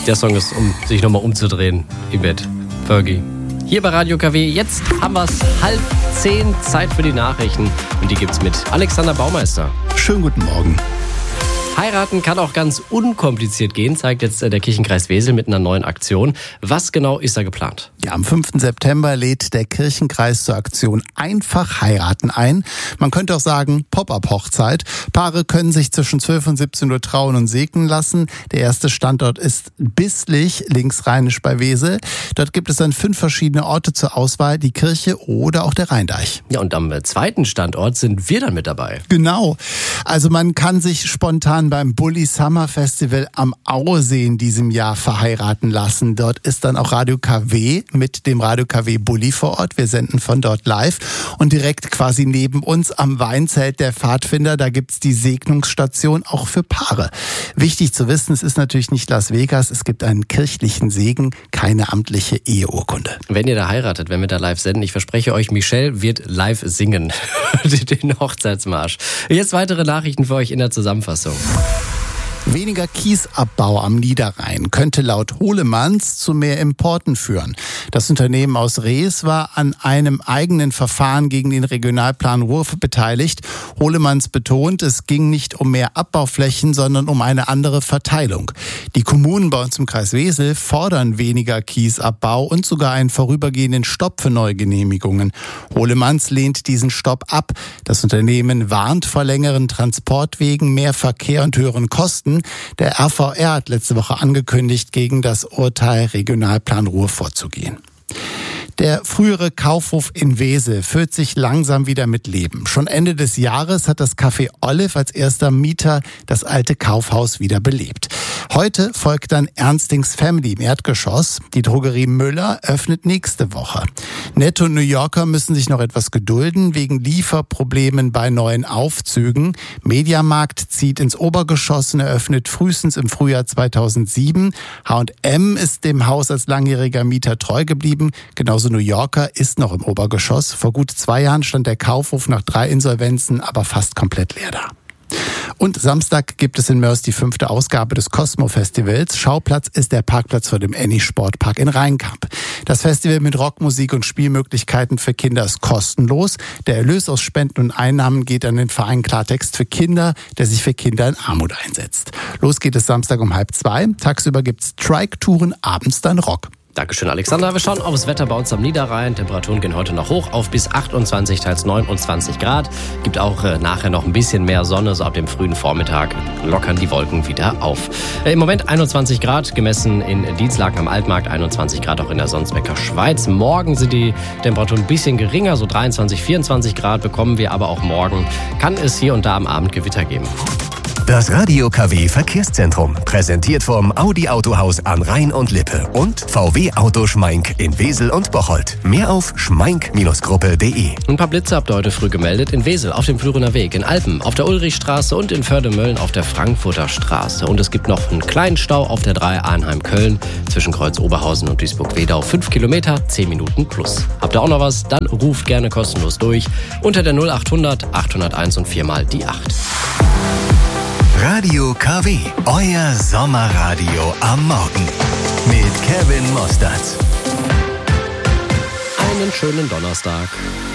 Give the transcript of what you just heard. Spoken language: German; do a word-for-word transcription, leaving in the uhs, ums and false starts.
Der Song ist, um sich nochmal umzudrehen im Bett. Fergie. Hier bei Radio K W. Jetzt haben wir es halb zehn, Zeit für die Nachrichten. Und die gibt's mit Alexander Baumeister. Schönen guten Morgen. Heiraten kann auch ganz unkompliziert gehen, zeigt jetzt der Kirchenkreis Wesel mit einer neuen Aktion. Was genau ist da geplant? Ja, am fünften September lädt der Kirchenkreis zur Aktion Einfach heiraten ein. Man könnte auch sagen Pop-up-Hochzeit. Paare können sich zwischen zwölf und siebzehn Uhr trauen und segnen lassen. Der erste Standort ist Bislich, linksrheinisch bei Wesel. Dort gibt es dann fünf verschiedene Orte zur Auswahl, die Kirche oder auch der Rheindeich. Ja, und am zweiten Standort sind wir dann mit dabei. Genau. Also man kann sich spontan beim Bulli Summer Festival am Auesee in diesem Jahr verheiraten lassen. Dort ist dann auch Radio K W mit dem Radio K W Bulli vor Ort. Wir senden von dort live. Und direkt quasi neben uns am Weinzelt der Pfadfinder, da gibt's die Segnungsstation auch für Paare. Wichtig zu wissen, es ist natürlich nicht Las Vegas. Es gibt einen kirchlichen Segen, keine amtliche Eheurkunde. Wenn ihr da heiratet, wenn wir da live senden, ich verspreche euch, Michelle wird live singen. Den Hochzeitsmarsch. Jetzt weitere Nachrichten für euch in der Zusammenfassung. Weniger Kiesabbau am Niederrhein könnte laut Hohlemanns zu mehr Importen führen. Das Unternehmen aus Rees war an einem eigenen Verfahren gegen den Regionalplan Ruhr beteiligt. Hohlemanns betont, es ging nicht um mehr Abbauflächen, sondern um eine andere Verteilung. Die Kommunen bei uns im Kreis Wesel fordern weniger Kiesabbau und sogar einen vorübergehenden Stopp für Neugenehmigungen. Hohlemanns lehnt diesen Stopp ab. Das Unternehmen warnt vor längeren Transportwegen, mehr Verkehr und höheren Kosten. Der R V R hat letzte Woche angekündigt, gegen das Urteil Regionalplan Ruhr vorzugehen. Der frühere Kaufhof in Wesel füllt sich langsam wieder mit Leben. Schon Ende des Jahres hat das Café Olive als erster Mieter das alte Kaufhaus wieder belebt. Heute folgt dann Ernstings Family im Erdgeschoss. Die Drogerie Müller öffnet nächste Woche. Netto und New Yorker müssen sich noch etwas gedulden wegen Lieferproblemen bei neuen Aufzügen. Mediamarkt zieht ins Obergeschoss und eröffnet frühestens im Frühjahr zweitausendsieben. H und M ist dem Haus als langjähriger Mieter treu geblieben. Genauso New Yorker ist noch im Obergeschoss. Vor gut zwei Jahren stand der Kaufhof nach drei Insolvenzen aber fast komplett leer da. Und Samstag gibt es in Mörs die fünfte Ausgabe des Cosmo-Festivals. Schauplatz ist der Parkplatz vor dem Annie-Sportpark in Rheinkamp. Das Festival mit Rockmusik und Spielmöglichkeiten für Kinder ist kostenlos. Der Erlös aus Spenden und Einnahmen geht an den Verein Klartext für Kinder, der sich für Kinder in Armut einsetzt. Los geht es Samstag um halb zwei. Tagsüber gibt's Trike-Touren, abends dann Rock. Dankeschön, Alexander. Wir schauen aufs Wetter bei uns am Niederrhein. Temperaturen gehen heute noch hoch auf bis achtundzwanzig, teils neunundzwanzig Grad. Gibt auch äh, nachher noch ein bisschen mehr Sonne. So ab dem frühen Vormittag lockern die Wolken wieder auf. Äh, Im Moment einundzwanzig Grad, gemessen in Dienstlaken am Altmarkt, einundzwanzig Grad auch in der Sonsbecker Schweiz. Morgen sind die Temperaturen ein bisschen geringer, so dreiundzwanzig, vierundzwanzig Grad bekommen wir. Aber auch morgen kann es hier und da am Abend Gewitter geben. Das Radio K W Verkehrszentrum, präsentiert vom Audi Autohaus an Rhein und Lippe und V W Auto Schmeink in Wesel und Bocholt. Mehr auf schmeink Gruppe punkt de. Ein paar Blitze habt ihr heute früh gemeldet. In Wesel auf dem Flürener Weg, in Alpen auf der Ulrichstraße und in Förde-Mölln auf der Frankfurter Straße. Und es gibt noch einen kleinen Stau auf der drei Arnheim-Köln zwischen Kreuz Oberhausen und Duisburg-Wedau. Fünf Kilometer, zehn Minuten plus. Habt ihr auch noch was? Dann ruft gerne kostenlos durch unter der null achthundert, achthunderteins und viermal die acht. Radio K W, euer Sommerradio am Morgen mit Kevin Mostert. Einen schönen Donnerstag.